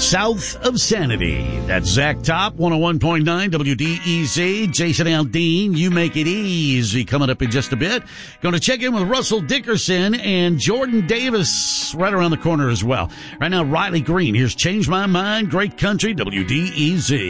South of Sanity. That's Zach Top, 101.9 WDEZ. Jason Aldean, You Make It Easy, coming up in just a bit. Going to check in with Russell Dickerson and Jordan Davis right around the corner as well. Right now, Riley Green. Here's Change My Mind, Great Country, WDEZ.